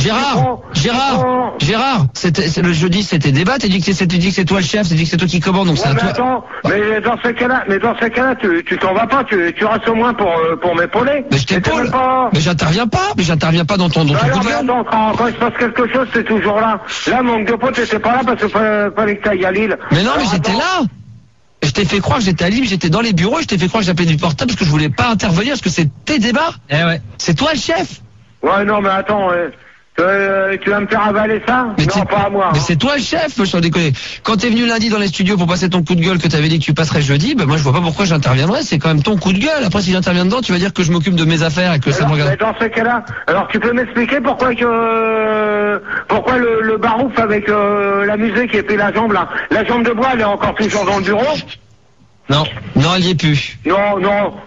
Gérard, c'est le jeudi, c'était débat. T'as dit que c'est toi le chef, t'as dit que c'est toi qui commande, donc c'est à toi. Attends, mais dans ces cas-là, tu t'en vas pas, tu restes au moins pour m'épauler. Mais je t'épaule. Mais j'interviens pas dans ton coup de gueule. Quand il se passe quelque chose, c'est toujours là. Là, manque de pote, t'étais pas là parce que fallait que t'ailles à Lille. Mais non, mais j'étais là. Je t'ai fait croire que j'étais à Lille, j'étais dans les bureaux, je t'ai fait croire que j'appelais du portable parce que je voulais pas intervenir parce que c'est tes débats. Eh ouais. C'est toi le chef. Ouais, non, mais attends, tu vas me faire avaler ça? Mais non, pas à moi. Mais c'est toi le chef, sans déconner. Quand t'es venu lundi dans les studios pour passer ton coup de gueule que t'avais dit que tu passerais jeudi, ben moi je vois pas pourquoi j'interviendrais, c'est quand même ton coup de gueule. Après si j'interviens dedans, tu vas dire que je m'occupe de mes affaires et que ça me regarde. Mais dans ces cas-là, alors tu peux m'expliquer pourquoi le barouf avec la musique et puis la jambe là, la jambe de bois elle est encore toujours dans le bureau? Non, elle y est plus. Non,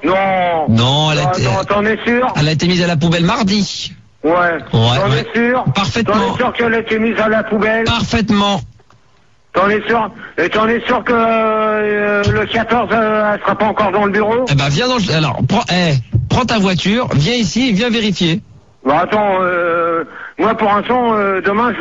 t'en es sûr? Elle a été mise à la poubelle mardi. Ouais. T'en es sûr? Parfaitement. T'en es sûr qu'elle a été mise à la poubelle? Parfaitement. T'en es sûr? Et t'en es sûr que le 14 elle sera pas encore dans le bureau? Eh ben viens alors prends ta voiture, viens ici, viens vérifier. Bah attends, moi pour l'instant demain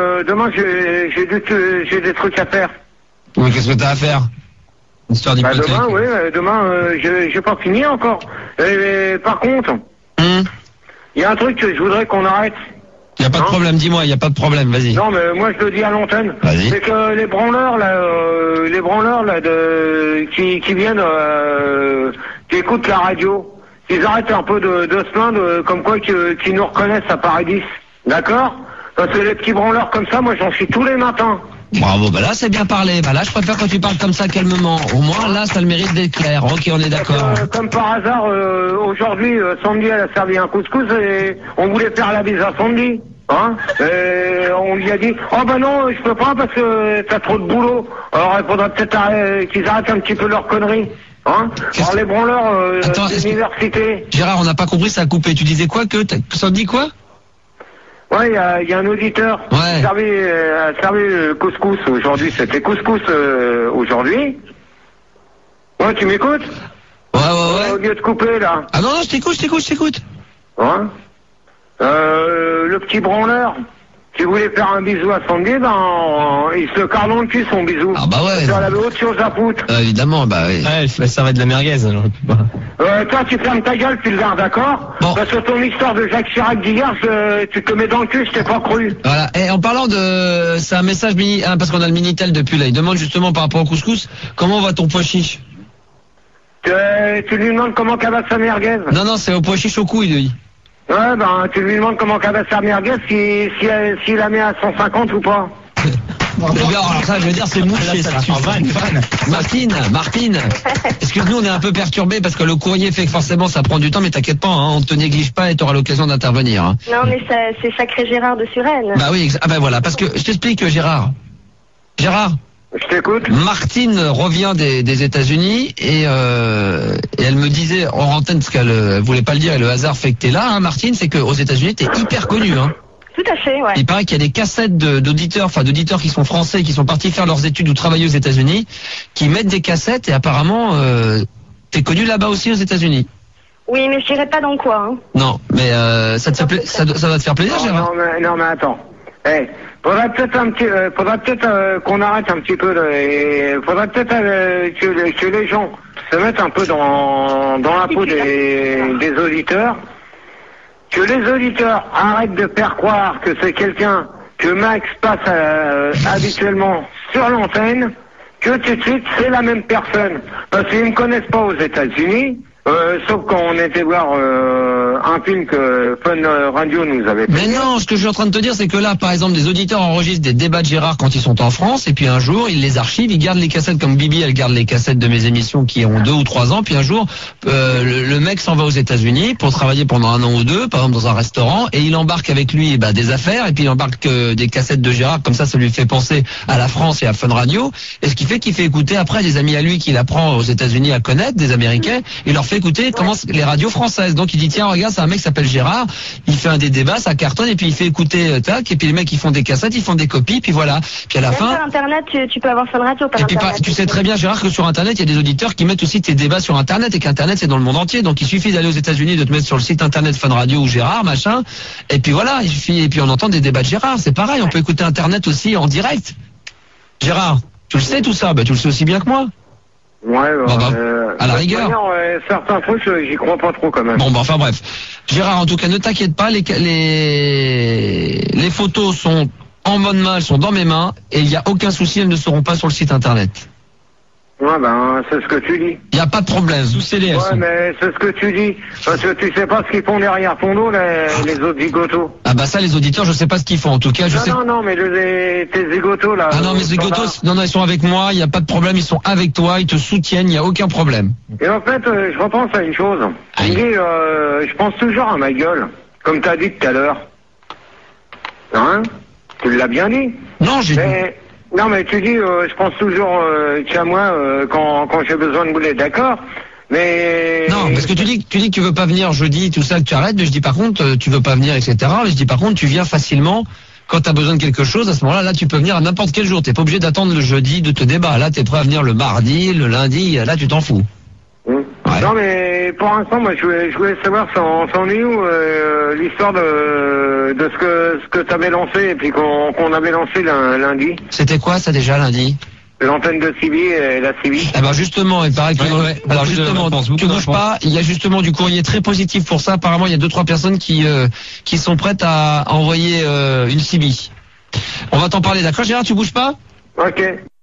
j'ai des trucs à faire. Mais qu'est-ce que t'as à faire? Histoire d'hypothèque. Demain j'ai pas fini encore. Et par contre, il y a un truc que je voudrais qu'on arrête. Y a pas de problème, dis-moi, y a pas de problème, vas-y. Non mais moi je le dis à l'antenne. Vas-y. C'est que les branleurs là qui viennent qui écoutent la radio, ils arrêtent un peu de se plaindre comme quoi qu'ils nous reconnaissent à Paradis. D'accord? Parce que les petits branleurs comme ça, moi j'en suis tous les matins. Bravo, bah là c'est bien parlé. Bah là je préfère quand tu parles comme ça calmement. Au moins là ça le mérite d'être clair. Ok, on est d'accord. Comme par hasard, aujourd'hui, Sandy elle a servi un couscous et on voulait faire la bise à Sandy. Hein? Et on lui a dit, oh bah non, je peux pas parce que t'as trop de boulot. Alors il faudra peut-être qu'ils arrêtent un petit peu leurs conneries. Hein? Alors les branleurs d'université. Gérard, on n'a pas compris, ça a coupé. Tu disais quoi que Sandy quoi? Ouais, il y a un auditeur qui a servi couscous aujourd'hui. C'était couscous aujourd'hui. Ouais, tu m'écoutes? Ouais. Au lieu de couper, là. Ah non, je t'écoute. Ouais. Le petit branleur qui voulait faire un bisou à Sandy, il se carre dans le cul son bisou. Ah bah ouais. Elle avait autre chose à foutre. Évidemment, bah oui. Ouais, ça va être de la merguez, alors. Toi, tu fermes ta gueule, tu le verras, d'accord? Bon. Parce que ton histoire de Jacques Chirac d'hier, tu te mets dans le cul, je t'ai pas cru. Voilà. Et en parlant c'est un message mini, parce qu'on a le Minitel depuis là. Il demande justement par rapport au couscous, comment va ton pois chiche? Tu lui demandes comment qu'elle va sa merguez? Non, c'est au pois chiche au couille, lui. Ouais, tu lui demandes comment qu'elle va sa merguez, si la met à 150 ou pas. Alors ça, je veux dire, c'est mouché, ça. Martine, excuse-nous, on est un peu perturbés parce que le courrier fait que forcément ça prend du temps, mais t'inquiète pas, on te néglige pas et t'auras l'occasion d'intervenir. Hein. Non, mais c'est sacré Gérard de Suresnes. Bah oui, voilà, parce que je t'explique, Gérard. Je t'écoute. Martine revient des États-Unis et elle me disait en antenne, parce qu'elle voulait pas le dire et le hasard fait que t'es là, hein, Martine, c'est qu'aux États-Unis t'es hyper connue, hein. Tout à fait, ouais. Il paraît qu'il y a des cassettes d'auditeurs qui sont français, qui sont partis faire leurs études ou travailler aux États-Unis, qui mettent des cassettes et apparemment t'es connu là-bas aussi aux États-Unis. Oui, mais je dirais pas dans quoi. Hein. Non, mais ça va te faire plaisir, Gérard. Non, mais attends. Faudrait peut-être qu'on arrête un petit peu. Faudrait peut-être que les gens se mettent un peu dans la peau des auditeurs. Que les auditeurs arrêtent de faire croire que c'est quelqu'un que Max passe habituellement sur l'antenne, que tout de suite c'est la même personne. Parce qu'ils ne me connaissent pas aux États-Unis, sauf quand on était voir un film que Fun Radio nous avait fait. Mais non, ce que je suis en train de te dire, c'est que là, par exemple, des auditeurs enregistrent des débats de Gérard quand ils sont en France, et puis un jour, ils les archivent, ils gardent les cassettes comme Bibi, elle garde les cassettes de mes émissions qui ont 2 ou 3 ans, puis un jour, le mec s'en va aux États-Unis pour travailler pendant 1 an ou 2, par exemple dans un restaurant, et il embarque avec lui des affaires, et puis il embarque des cassettes de Gérard, comme ça lui fait penser à la France et à Fun Radio, et ce qui fait qu'il fait écouter après des amis à lui qu'il apprend aux États-Unis à connaître, des Américains, il leur fait fait écouter comment les radios françaises. Donc il dit tiens regarde, c'est un mec qui s'appelle Gérard, il fait un des débats, ça cartonne et puis il fait écouter tac et puis les mecs ils font des cassettes, ils font des copies puis voilà. Puis à la Même fin. par internet, tu peux avoir Fun Radio par Et puis internet. tu sais très bien Gérard que sur internet il y a des auditeurs qui mettent aussi tes débats sur internet et qu'internet c'est dans le monde entier. Donc il suffit d'aller aux États-Unis, de te mettre sur le site internet Fun Radio ou Gérard machin et puis voilà, il suffit et puis on entend des débats de Gérard, c'est pareil, on peut écouter internet aussi en direct. Gérard, tu le sais tout ça, bah tu le sais aussi bien que moi. Ouais, à la rigueur. Certains trucs, j'y crois pas trop quand même. Bon, bah, enfin bref. Gérard, en tout cas, ne t'inquiète pas, les photos sont en bonne main, elles sont dans mes mains, et il n'y a aucun souci, elles ne seront pas sur le site internet. Ouais, ben, c'est ce que tu dis. Il n'y a pas de problème. Sous scellé, ouais, mais c'est ce que tu dis. Parce que tu sais pas ce qu'ils font derrière ton dos, les autres zigotos. Ah bah ça, les auditeurs, je sais pas ce qu'ils font. En tout cas, je sais. Non, mais tes zigotos, là. Ah non, mes zigotos, non, ils sont avec moi, il n'y a pas de problème, ils sont avec toi, ils te soutiennent, il n'y a aucun problème. Et en fait, je repense à une chose. Aïe. Je pense toujours à ma gueule. Comme t'as dit tout à l'heure. Hein? Tu l'as bien dit. Non, j'ai dit. Non, mais tu dis, je pense toujours qu'à moi quand j'ai besoin de bouler, d'accord. Mais non, parce que tu dis que tu veux pas venir jeudi, tout ça, que tu arrêtes. Mais je dis par contre, tu veux pas venir, etc. Mais je dis par contre, tu viens facilement quand tu as besoin de quelque chose. À ce moment-là, là, tu peux venir à n'importe quel jour. T'es pas obligé d'attendre le jeudi de te débat. Là, t'es prêt à venir le mardi, le lundi. Là, tu t'en fous. Ouais. Non, mais pour l'instant, moi, je voulais savoir c'en est où l'histoire de ce que t'avais lancé et puis qu'on avait lancé lundi. C'était quoi ça déjà lundi? L'antenne de Civi et la Civi. Eh ben justement, il paraît que alors justement, tu bouges pas. Il y a justement du courrier très positif pour ça. Apparemment, il y a 2-3 personnes qui sont prêtes à envoyer une Civi. On va t'en parler, d'accord, Gérard? Tu bouges pas? Ok.